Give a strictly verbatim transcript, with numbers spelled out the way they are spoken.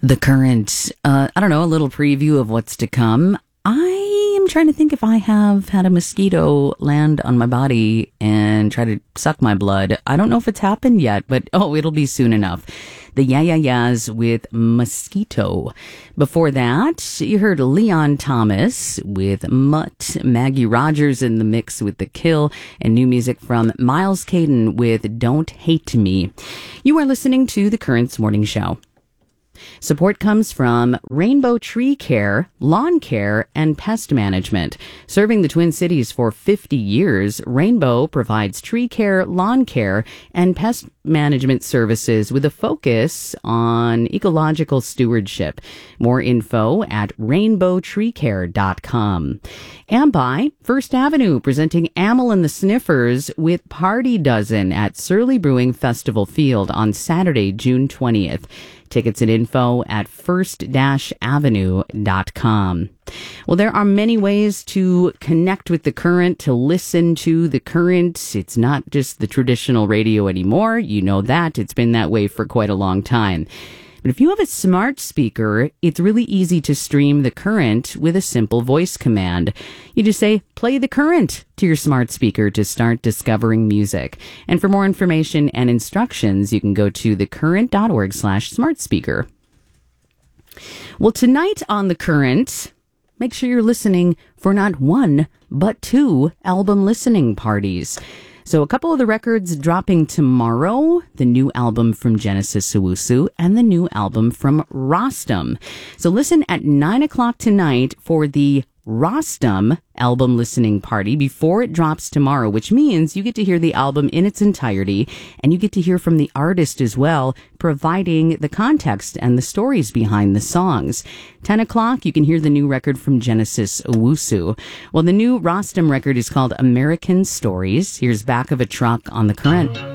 The Current, uh, I don't know, a little preview of what's to come. I am trying to think if I have had a mosquito land on my body and try to suck my blood. I don't know if it's happened yet, but oh, it'll be soon enough. The Yeah Yeah Yeahs with Mosquito. Before that, you heard Leon Thomas with Mutt, Maggie Rogers in the mix with The Kill, and new music from Miles Caden with Don't Hate Me. You are listening to The Current's Morning Show. Support comes from Rainbow Tree Care, Lawn Care, and Pest Management. Serving the Twin Cities for fifty years, Rainbow provides tree care, lawn care, and pest management services with a focus on ecological stewardship. More info at rainbow tree care dot com. And by First Avenue, presenting Amyl and the Sniffers with Party Dozen at Surly Brewing Festival Field on Saturday, June twentieth. Tickets and info at first avenue dot com. Well, there are many ways to connect with The Current, to listen to The Current. It's not just the traditional radio anymore. You know that. It's been that way for quite a long time. But if you have a smart speaker, it's really easy to stream The Current with a simple voice command. You just say, play The Current to your smart speaker to start discovering music. And for more information and instructions, you can go to thecurrent.org slash smart speaker. Well, tonight on The Current, make sure you're listening for not one, but two album listening parties. So a couple of the records dropping tomorrow, the new album from Genesis Owusu and the new album from Rostam. So listen at nine o'clock tonight for the Rostam album listening party before it drops tomorrow, which means you get to hear the album in its entirety and you get to hear from the artist as well, providing the context and the stories behind the songs. ten o'clock, you can hear the new record from Genesis Owusu. Well, the new Rostam record is called American Stories. Here's Back of a Truck on The Current.